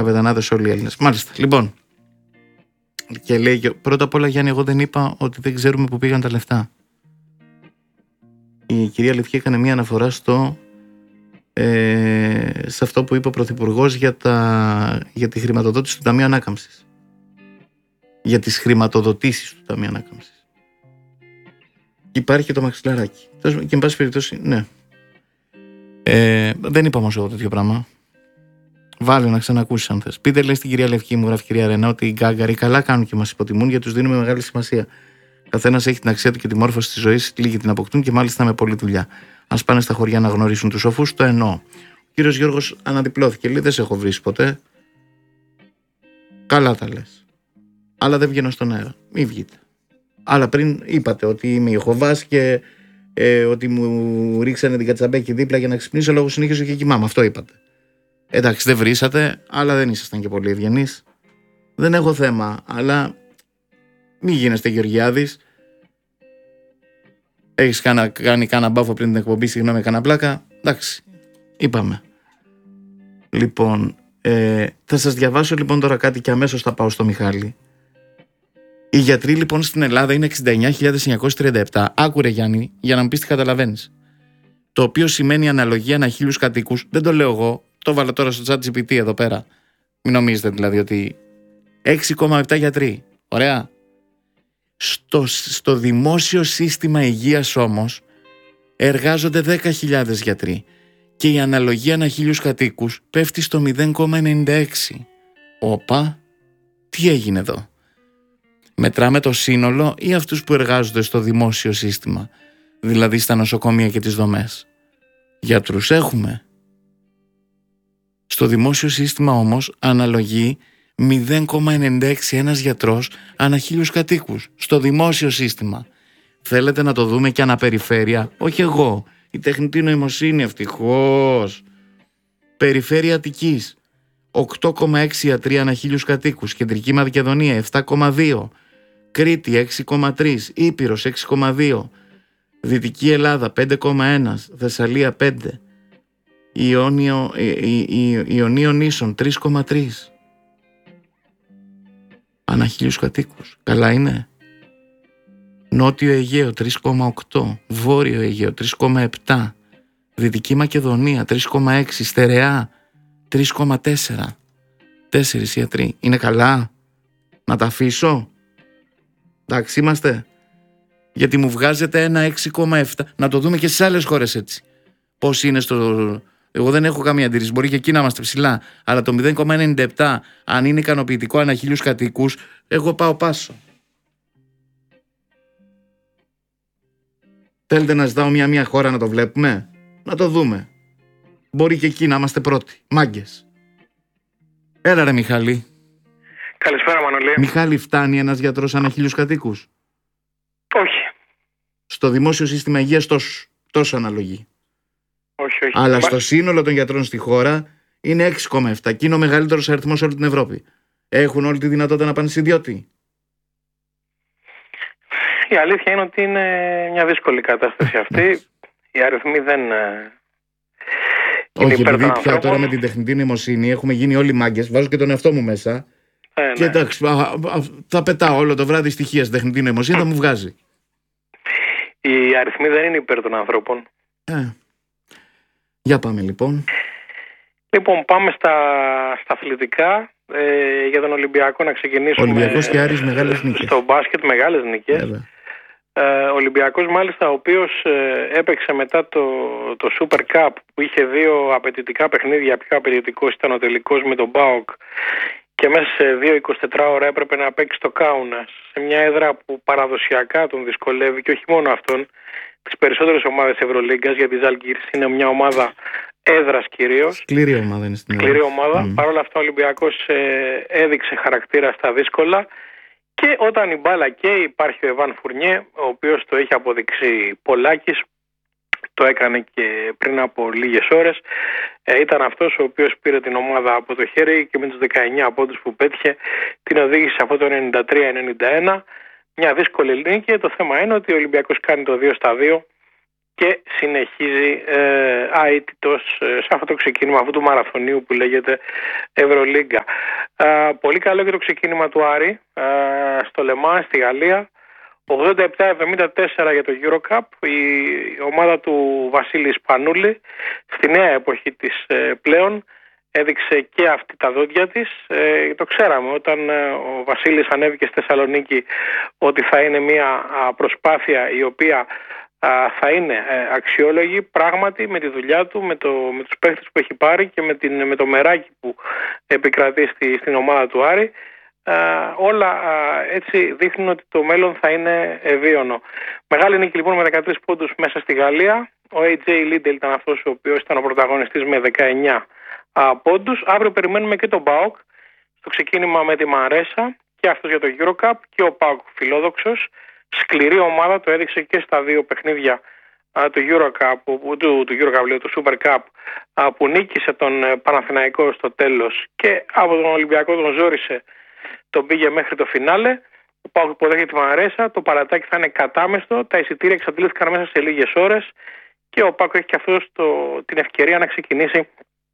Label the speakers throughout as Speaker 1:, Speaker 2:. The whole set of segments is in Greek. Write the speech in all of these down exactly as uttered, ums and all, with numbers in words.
Speaker 1: Καβεδανάδες όλοι οι Έλληνες. Μάλιστα. Λοιπόν. Και λέει, πρώτα απ' όλα, Γιάννη, εγώ δεν είπα ότι δεν ξέρουμε που πήγαν τα λεφτά. Η κυρία Λευκή έκανε μία αναφορά στο, ε, σε αυτό που είπε ο Πρωθυπουργός για, τα, για τη χρηματοδότηση του Ταμείου Ανάκαμψης. Για τις χρηματοδοτήσεις του Ταμείου Ανάκαμψης. Υπάρχει και το μαξιλαράκι. Και εν πάση περιπτώσει, ναι. Ε, δεν είπα όμως εγώ τέτοιο πράγμα. Βάλε να ξανακούσεις αν θες. Πείτε, λέει στην κυρία Λευκή, μου γράφει η κυρία Ρενά, ότι οι γκάγκαροι καλά κάνουν και μας υποτιμούν γιατί τους δίνουμε μεγάλη σημασία. Καθένας έχει την αξία του και τη μόρφωση της ζωής, λίγοι την αποκτούν και μάλιστα με πολλή δουλειά. Ας πάνε στα χωριά να γνωρίσουν τους σοφούς, το εννοώ. Ο κύριος Γιώργος αναδιπλώθηκε, λέει, δεν σε έχω βρει ποτέ. Καλά τα λες. Αλλά δεν βγαίνω στον αέρα. Μη βγείτε. Αλλά πριν είπατε ότι είμαι Ιεχωβάς και ε, ότι μου ρίξανε την κατσαμπέκη δίπλα για να ξυπνήσω λόγω συνήθως και κοιμάμαι. Αυτό είπατε. Εντάξει, δεν βρήσατε, αλλά δεν ήσασταν και πολύ ευγενείς. Δεν έχω θέμα, αλλά μη γίνεστε Γεωργιάδης. Έχεις κάνα, κάνει κάνα μπάφο πριν την εκπομπή, συγγνώμη, κάνα πλάκα. Εντάξει, είπαμε. Λοιπόν, ε, θα σας διαβάσω λοιπόν τώρα κάτι και αμέσως θα πάω στο Μιχάλη. Οι γιατροί λοιπόν στην Ελλάδα είναι εξήντα εννιά χιλιάδες εννιακόσιοι τριάντα επτά. Άκουρε Γιάννη, για να μου πεις τι καταλαβαίνεις. Το οποίο σημαίνει αναλογία ανά χίλιους κατοίκους. Δεν το λέω εγώ, το βάλω τώρα στο ChatGPT εδώ πέρα. Μην νομίζετε δηλαδή ότι έξι κόμμα επτά γιατροί. Ωραία. Στο, στο δημόσιο σύστημα υγείας όμως εργάζονται δέκα χιλιάδες γιατροί και η αναλογία ανά χίλιους κατοίκους πέφτει στο μηδέν κόμμα ενενήντα έξι. Όπα, τι έγινε εδώ? Μετράμε το σύνολο ή αυτούς που εργάζονται στο δημόσιο σύστημα, δηλαδή στα νοσοκομεία και τις δομές? Γιατρούς έχουμε. Στο δημόσιο σύστημα όμως αναλογεί μηδέν κόμμα ενενήντα έξι ένας γιατρός ανά χίλιους κατοίκους. Στο δημόσιο σύστημα. Θέλετε να το δούμε και αναπεριφέρεια? Όχι εγώ. Η τεχνητή νοημοσύνη, ευτυχώς. Περιφέρεια Αττικής. οκτώ κόμμα έξι γιατροί ανά χίλιους κατοίκους. Κεντρική Μακεδονία επτά κόμμα δύο. Κρήτη έξι κόμμα τρία. Ήπειρος έξι κόμμα δύο. Δυτική Ελλάδα πέντε κόμμα ένα. Θεσσαλία πέντε. Ιόνιο, Ιωνίων Νήσων τρία κόμμα τρία. Ανά χίλιους κατοίκους. Καλά είναι. Νότιο Αιγαίο τρία κόμμα οκτώ. Βόρειο Αιγαίο τρία κόμμα επτά. Δυτική Μακεδονία τρία κόμμα έξι. Στερεά τρία κόμμα τέσσερα. Τέσσερις γιατροί. Είναι καλά? Να τα αφήσω? Εντάξει είμαστε? Γιατί μου βγάζετε ένα έξι κόμμα επτά. Να το δούμε και στις άλλες χώρες έτσι. Πώς είναι στο... Εγώ δεν έχω καμία αντίρρηση. Μπορεί και εκεί να είμαστε ψηλά. Αλλά το μηδέν κόμμα ενενήντα επτά, αν είναι ικανοποιητικό ανά χίλιους κατοίκους, εγώ πάω πάσο. Θέλετε να ζητάω μια-μια χώρα να το βλέπουμε? Να το δούμε. Μπορεί και εκεί να είμαστε πρώτοι. Μάγκες. Έλα ρε Μιχάλη.
Speaker 2: Καλησπέρα Μανολή.
Speaker 1: Μιχάλη, φτάνει ένας γιατρός ανά χίλιους κατοίκους?
Speaker 2: Όχι.
Speaker 1: Στο δημόσιο σύστημα υγείας τόσο, τόσο αναλογεί.
Speaker 2: Όχι, όχι.
Speaker 1: Αλλά
Speaker 2: Μα...
Speaker 1: στο σύνολο των γιατρών στη χώρα είναι έξι κόμμα επτά και είναι ο μεγαλύτερος αριθμός σε όλη την Ευρώπη. Έχουν όλη τη δυνατότητα να πάνε σε ιδιώτη?
Speaker 2: Η αλήθεια είναι ότι είναι μια δύσκολη κατάσταση αυτή. Οι αριθμοί δεν είναι.
Speaker 1: Όχι, επειδή πια τώρα με την τεχνητή νοημοσύνη έχουμε γίνει όλοι μάγκες, βάζω και τον εαυτό μου μέσα.
Speaker 2: Ε, ναι.
Speaker 1: Και εντάξει, α, α, θα πετάω όλο το βράδυ στοιχεία στη τεχνητή νοημοσύνη, θα μου βγάζει.
Speaker 2: Οι αριθμοί δεν είναι υπέρ των ανθρώπων.
Speaker 1: Ε. Για πάμε λοιπόν.
Speaker 2: Λοιπόν, πάμε στα, στα αθλητικά. Ε, για τον Ολυμπιακό να ξεκινήσουμε.
Speaker 1: Ολυμπιακός και Άρης μεγάλες νίκες.
Speaker 2: Στο μπάσκετ μεγάλες νίκες. Ε, ο Ολυμπιακός μάλιστα, ο οποίος ε, έπαιξε μετά το, το Super Cup που είχε δύο απαιτητικά παιχνίδια. Πιο απαιτητικός ήταν ο τελικός με τον ΠΑΟΚ και μέσα σε δύο εικοσιτέσσερις ώρα έπρεπε να παίξει το Κάουνας σε μια έδρα που παραδοσιακά τον δυσκολεύει και όχι μόνο αυτόν, τις περισσότερες ομάδες Ευρωλίγκας, γιατί η Ζάλγκιρις είναι μια ομάδα έδρας κυρίως.
Speaker 1: Σκληρή ομάδα είναι στην
Speaker 2: Σκληρή ομάδα. Mm. Παρ' όλα αυτά ο Ολυμπιακός ε, έδειξε χαρακτήρα στα δύσκολα και όταν η μπάλα καίει υπάρχει ο Εβάν Φουρνιέ, ο οποίος το έχει αποδείξει πολλάκις, το έκανε και πριν από λίγες ώρες. Ε, ήταν αυτός ο οποίος πήρε την ομάδα από το χέρι και με τους δεκαεννιά πόντους που πέτυχε την οδήγησε από το ενενήντα τρία ενενήντα ένα. Μια δύσκολη νίκη. Το θέμα είναι ότι ο Ολυμπιακός κάνει το δύο στα δύο και συνεχίζει ε, αίτητος ε, σε αυτό το ξεκίνημα αυτού του μαραθωνίου που λέγεται Ευρωλίγκα. Ε, πολύ καλό και το ξεκίνημα του Άρη ε, στο Λεμάν στη Γαλλία. ογδόντα επτά εβδομήντα τέσσερα για το Eurocup, η ομάδα του Βασίλη Σπανούλη στη νέα εποχή της ε, πλέον έδειξε και αυτή τα δόντια της. Ε, το ξέραμε όταν ε, ο Βασίλης ανέβηκε στη Θεσσαλονίκη ότι θα είναι μια προσπάθεια η οποία α, θα είναι ε, αξιόλογη πράγματι με τη δουλειά του, με, το, με τους παίχτες που έχει πάρει και με, την, με το μεράκι που επικρατεί στη, στην ομάδα του Άρη. Uh, όλα uh, έτσι δείχνουν ότι το μέλλον θα είναι ευίωνο. Μεγάλη νίκη λοιπόν με δεκατρείς πόντους μέσα στη Γαλλία. Ο έι τζέι Liddell ήταν αυτός ο οποίος ήταν ο πρωταγωνιστής με δεκαεννιά uh, πόντους. Αύριο περιμένουμε και τον ΠΑΟΚ στο ξεκίνημα με τη Μαρέσα και αυτός για το Eurocup και ο ΠΑΟΚ φιλόδοξος. Σκληρή ομάδα, το έδειξε και στα δύο παιχνίδια uh, του Eurocup, του, του, Eurocup λέω, του Super Cup uh, που νίκησε τον uh, Παναθηναϊκό στο τέλος και από τον Ολυμπιακό τον ζόρισε. Τον πήγε μέχρι το φινάλε. Ο ΠΑΟΚ υποδέχεται τη Μαρέσα. Το παρατάκι θα είναι κατάμεστο. Τα εισιτήρια εξαντλήθηκαν μέσα σε λίγες ώρες. Και ο ΠΑΟΚ έχει και αυτό την ευκαιρία να ξεκινήσει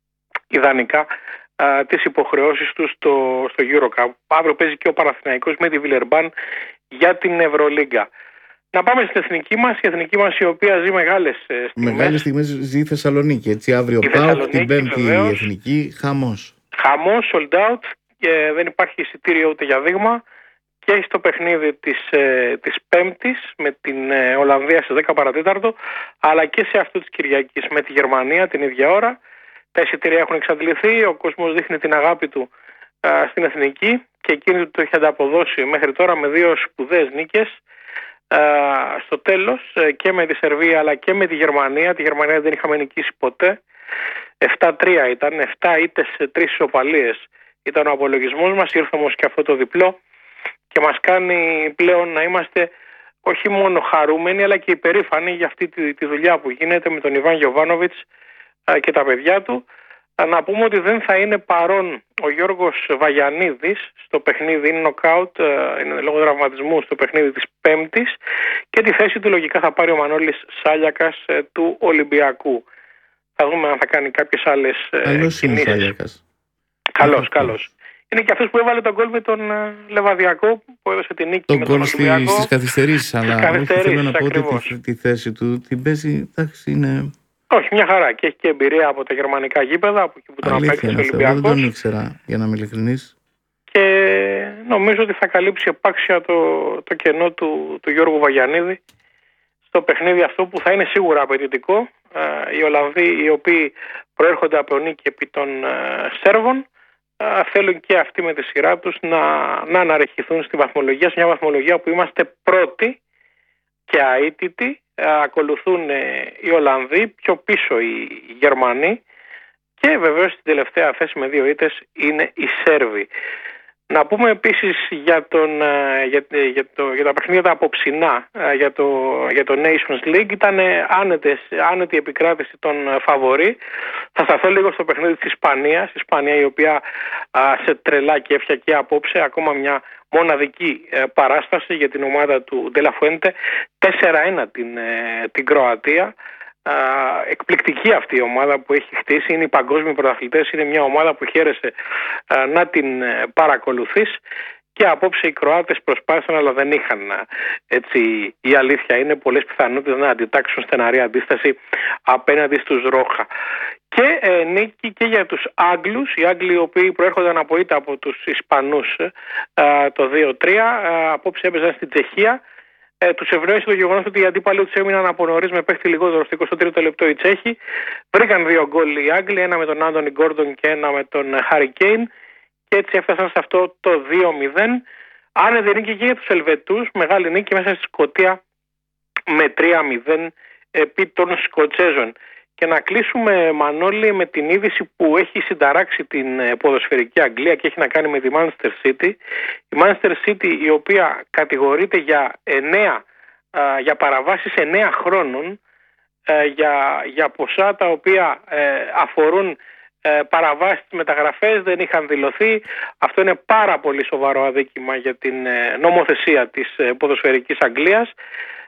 Speaker 2: ιδανικά α, τις υποχρεώσεις του στο, στο Eurocup. Αύριο παίζει και ο Παναθηναϊκός με τη Βιλερμπάν για την Ευρωλίγκα. Να πάμε στην εθνική μας. Η εθνική μας η οποία ζει μεγάλες στιγμές.
Speaker 1: Μεγάλες στιγμές ζει η Θεσσαλονίκη. Έτσι, αύριο ΠΑΟΚ, την Πέμπτη η εθνική. Χαμός.
Speaker 2: Χαμός, sold out. Και δεν υπάρχει εισιτήριο ούτε για δείγμα και στο παιχνίδι της, ε, της Πέμπτης με την ε, Ολλανδία στις δέκα παρά τέταρτο αλλά και σε αυτό της Κυριακής με τη Γερμανία την ίδια ώρα. Τα εισιτήρια έχουν εξαντληθεί, ο κόσμος δείχνει την αγάπη του ε, στην εθνική και εκείνη το έχει ανταποδώσει μέχρι τώρα με δύο σπουδαίες νίκες ε, στο τέλος ε, και με τη Σερβία αλλά και με τη Γερμανία. Τη Γερμανία δεν είχαμε νικήσει ποτέ. επτά τρία ήταν, επτά ήττες σε τρεις ισοπαλίες. Ήταν ο απολογισμός μας, ήρθε όμως και αυτό το διπλό και μας κάνει πλέον να είμαστε όχι μόνο χαρούμενοι αλλά και υπερήφανοι για αυτή τη, τη δουλειά που γίνεται με τον Ιβάν Γιοβάνοβιτς και τα παιδιά του. Να πούμε ότι δεν θα είναι παρόν ο Γιώργος Βαγιανίδης στο παιχνίδι, είναι νοκάουτ, είναι λόγω τραυματισμού στο παιχνίδι της Πέμπτης και τη θέση του λογικά θα πάρει ο Μανώλης Σάλιακας του Ολυμπιακού. Θα δούμε αν θα κάνει κάποιες άλλες κινήσεις. Καλός, καλός. Είναι και αυτός που έβαλε τον γκολ με τον uh, Λεβαδιακό που έδωσε την νίκη
Speaker 1: τον
Speaker 2: με τον Ολυμπιακό.
Speaker 1: Στις καθυστερήσεις, αλλά
Speaker 2: καθυστερήσεις,
Speaker 1: θέλω να πω
Speaker 2: ακριβώς.
Speaker 1: ότι τη, τη θέση του την παίζει, εντάξει, είναι...
Speaker 2: Όχι, μια χαρά και έχει και εμπειρία από τα γερμανικά γήπεδα, από εκεί που τον απέκτησε ο Ολυμπιακός.
Speaker 1: Δεν τον ήξερα, για να είμαι ειλικρινής.
Speaker 2: Και νομίζω ότι θα καλύψει επάξια το, το κενό του, του Γιώργου Βαγιανίδη στο παιχνίδι αυτό που θα είναι σίγουρα απαιτητικό. Uh, οι Ολλανδοί οι οποίοι προέρχονται από νίκη επί των uh, Σέρβων uh, θέλουν και αυτοί με τη σειρά τους να, να αναρρεχηθούν στη βαθμολογία, σε μια βαθμολογία που είμαστε πρώτοι και αίτητοι. Uh, ακολουθούν uh, οι Ολλανδοί, πιο πίσω οι, οι Γερμανοί και βεβαίως στην τελευταία θέση με δύο ήττες είναι οι Σέρβοι. Να πούμε επίσης για, τον, για, για, το, για τα παιχνίδια τα απόψινά, για το, για το Nations League. Ήταν άνετες, άνετη επικράτηση των φαβορί. Θα σταθώ λίγο στο παιχνίδι της Ισπανίας. Η Ισπανία η οποία α, σε τρελά κέφια και απόψε ακόμα μια μοναδική ε, παράσταση για την ομάδα του Ντέλα Φουέντε. τέσσερα ένα την, ε, την Κροατία. Uh, εκπληκτική αυτή η ομάδα που έχει χτίσει, είναι οι παγκόσμιοι πρωταθλητές, είναι μια ομάδα που χαίρεσαι uh, να την uh, παρακολουθείς και απόψε οι Κροάτες προσπάθησαν αλλά δεν είχαν uh, έτσι, η αλήθεια είναι πολλές πιθανότητες να αντιτάξουν στεναρή αντίσταση απέναντι στους Ρόχα και uh, νίκη και για τους Άγγλους, οι Άγγλοι οι οποίοι προέρχονταν από ήττα από τους Ισπανούς uh, το δύο τρία, uh, απόψε έπαιζαν στην Τσεχία. Ε, τους ευνοήσει το γεγονός ότι οι αντίπαλοι τους έμειναν από νωρίς με παίχτη λιγότερο στο εικοστό τρίτο λεπτό οι Τσέχοι. Βρήκαν δύο γκολ οι Άγγλοι, ένα με τον Άντονι Γκόρντον και ένα με τον Χάρι Κέιν και έτσι έφτασαν σε αυτό το δύο μηδέν. Άνετη νίκη και για τους Ελβετούς, μεγάλη νίκη μέσα στη Σκωτία με τρία μηδέν επί των Σκοτσέζων. Και να κλείσουμε, Μανώλη, με την είδηση που έχει συνταράξει την ποδοσφαιρική Αγγλία και έχει να κάνει με τη Manchester City. Η Manchester City η οποία κατηγορείται για, εννέα, για παραβάσεις εννέα χρόνων για, για ποσά τα οποία αφορούν παραβάσεις της μεταγραφές, δεν είχαν δηλωθεί. Αυτό είναι πάρα πολύ σοβαρό αδίκημα για την νομοθεσία της ποδοσφαιρικής Αγγλίας.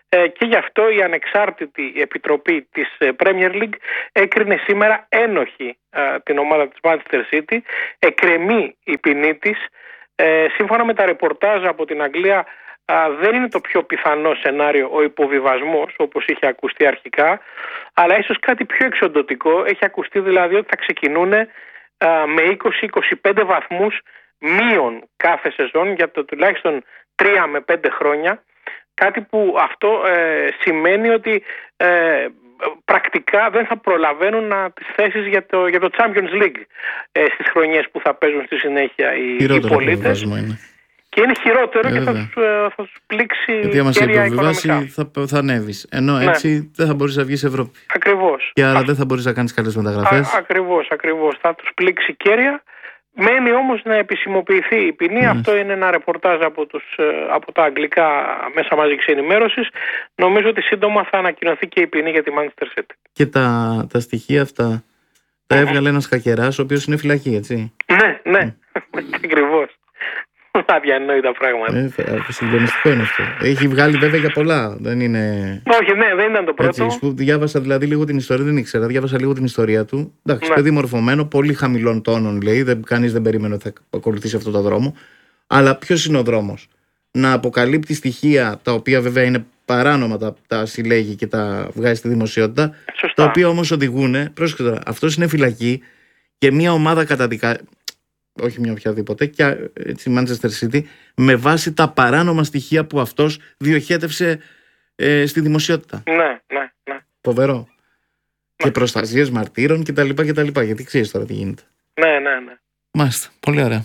Speaker 2: ε, και γι' αυτό η ανεξάρτητη επιτροπή της Premier League έκρινε σήμερα ένοχη ε, την ομάδα της Manchester City. Εκκρεμεί η ποινή της. Ε, σύμφωνα με τα ρεπορτάζ από την Αγγλία, ε, δεν είναι το πιο πιθανό σενάριο ο υποβιβασμός όπως είχε ακουστεί αρχικά, αλλά ίσως κάτι πιο εξοντωτικό. Έχει ακουστεί δηλαδή ότι θα ξεκινούν με είκοσι με είκοσι πέντε βαθμούς μείον κάθε σεζόν για το τουλάχιστον τρία με πέντε χρόνια, κάτι που αυτό ε, σημαίνει ότι ε, πρακτικά δεν θα προλαβαίνουν να, τις θέσεις για το, για το Champions League ε, στις χρονιές που θα παίζουν στη συνέχεια οι, οι πολίτες. Και είναι χειρότερο ε, και θα τους, θα τους πλήξει
Speaker 1: γιατί άμα σε υποβιβάσει θα, θα ανέβεις. Ενώ ναι. έτσι δεν θα μπορείς να βγεις Ευρώπη.
Speaker 2: Ακριβώς.
Speaker 1: Και άρα Α, δεν θα μπορείς να κάνεις καλές μεταγραφές.
Speaker 2: Α, ακριβώς, ακριβώς. Θα τους πλήξει κέρια. Μένει όμως να επισημοποιηθεί η ποινή. Mm. Αυτό είναι ένα ρεπορτάζ από, τους, από τα αγγλικά μέσα μαζικής ενημέρωσης. Νομίζω ότι σύντομα θα ανακοινωθεί και η ποινή για τη Manchester City.
Speaker 1: Και τα, τα στοιχεία αυτά τα έβγαλε ένας χακεράς ο οποίος είναι φυλακή, έτσι.
Speaker 2: Ναι, ναι. Mm. Ακριβώς. Αδιανόητα πράγματα.
Speaker 1: Ε, συγκλονιστικό είναι αυτό. Έχει βγάλει βέβαια για πολλά. Δεν είναι...
Speaker 2: Όχι, ναι, δεν ήταν το πρώτο.
Speaker 1: Έτσι, που διάβασα δηλαδή λίγο την ιστορία, δεν ήξερα. Διάβασα λίγο την ιστορία του. Εντάξει, ναι. παιδί μορφωμένο, πολύ χαμηλών τόνων λέει. Δεν, κανείς δεν περίμενε ότι θα ακολουθήσει αυτό το δρόμο. Αλλά ποιος είναι ο δρόμος? Να αποκαλύπτει στοιχεία τα οποία βέβαια είναι παράνομα, τα, τα συλλέγει και τα βγάζει στη δημοσιότητα.
Speaker 2: Σωστά.
Speaker 1: Τα οποία όμως οδηγούν. Πρόσεχε τώρα, αυτός είναι φυλακή και μια ομάδα καταδικά. Όχι μια οποιαδήποτε, και έτσι Manchester City, με βάση τα παράνομα στοιχεία που αυτός διοχέτευσε ε, στη δημοσιότητα.
Speaker 2: Ναι, ναι, ναι.
Speaker 1: Φοβερό. Ναι. Και προστασίες μαρτύρων κτλ. κτλ. Γιατί ξέρεις τώρα τι γίνεται.
Speaker 2: Ναι, ναι, ναι.
Speaker 1: Μάλιστα. Πολύ ωραία.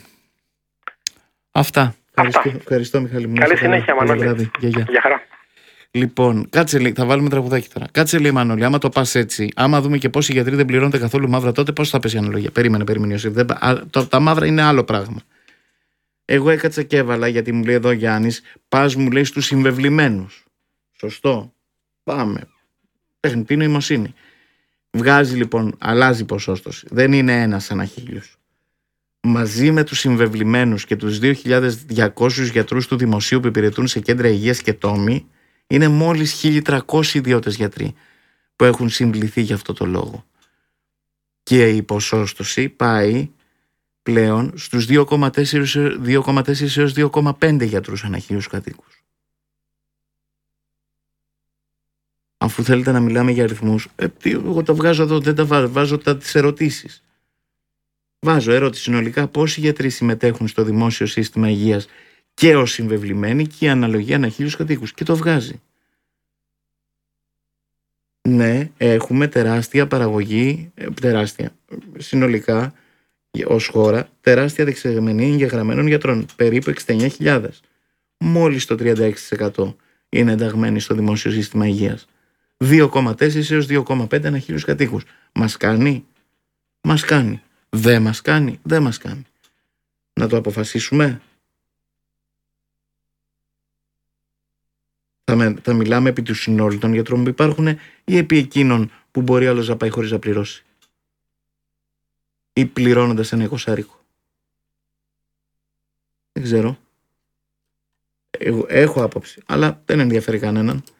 Speaker 1: Αυτά.
Speaker 2: Αυτά.
Speaker 1: Ευχαριστώ, ευχαριστώ Μιχάλη.
Speaker 2: Καλή συνέχεια, Μανώλη.
Speaker 1: Για
Speaker 2: χαρά.
Speaker 1: Λοιπόν, κάτσε λέει, θα βάλουμε τραγουδάκι τώρα. Κάτσε λέει Μανώλη, άμα το πας έτσι, άμα δούμε και πόσοι γιατροί δεν πληρώνονται καθόλου μαύρα, τότε πώς θα πέσει η αναλογία? Περίμενε, περίμενε. Δεν, α, το, τα μαύρα είναι άλλο πράγμα. Εγώ έκατσα και έβαλα, γιατί μου λέει εδώ Γιάννης, πας μου λέει στους συμβεβλημένους. Σωστό. Πάμε. Τεχνητή νοημοσύνη. Βγάζει λοιπόν, αλλάζει ποσόστοση. Δεν είναι ένας ανά χίλιους. Μαζί με τους συμβεβλημένους και τους δύο χιλιάδες διακόσιους γιατρούς του δημοσίου που υπηρετούν σε κέντρα υγείας και τόμοι, είναι μόλις χίλια τριακόσιοι ιδιώτες γιατροί που έχουν συμπληθεί για αυτό το λόγο. Και η ποσόστοση πάει πλέον στους δύο κόμμα τέσσερα έως δύο κόμμα πέντε γιατρούς ανά χίλιους κατοίκους. Αφού θέλετε να μιλάμε για αριθμούς, ε, εγώ τα βγάζω εδώ, δεν τα βάζω, βάζω τα, τις ερωτήσεις. Βάζω ερώτηση συνολικά πόσοι γιατροί συμμετέχουν στο δημόσιο σύστημα υγείας και ως συμβεβλημένοι και η αναλογία ανά χίλιους κατοίκους. Και το βγάζει. Ναι, έχουμε τεράστια παραγωγή, τεράστια, συνολικά ως χώρα, τεράστια δεξαμενή εγγεγραμμένων γιατρών, περίπου εξήντα εννιά χιλιάδες. Μόλις το τριάντα έξι τοις εκατό είναι ενταγμένοι στο δημόσιο σύστημα υγείας. δύο κόμμα τέσσερα έως δύο κόμμα πέντε ανά χίλιους κατοίκους. Μας κάνει? Μας κάνει. Δεν μας κάνει? Δεν μας κάνει. Να το αποφασίσουμε. Θα, με, θα μιλάμε επί του συνόλου των γιατρών που υπάρχουν ή επί εκείνων που μπορεί άλλος να πάει χωρίς να πληρώσει? Ή πληρώνοντας ένα εικοσάρικο? Δεν ξέρω. Εγώ έχω άποψη, αλλά δεν ενδιαφέρει κανέναν.